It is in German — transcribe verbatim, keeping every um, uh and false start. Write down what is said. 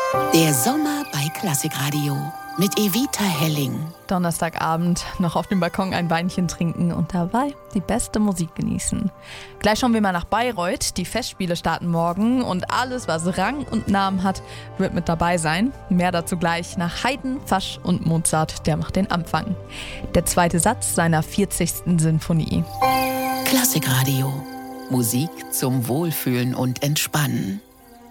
Der Sommer bei Klassikradio mit Evita Helling. Donnerstagabend, noch auf dem Balkon ein Weinchen trinken und dabei die beste Musik genießen. Gleich schauen wir mal nach Bayreuth. Die Festspiele starten morgen und alles, was Rang und Namen hat, wird mit dabei sein. Mehr dazu gleich nach Haydn, Fasch und Mozart, der macht den Anfang. Der zweite Satz seiner vierzigsten Sinfonie. Klassikradio. Musik zum Wohlfühlen und Entspannen.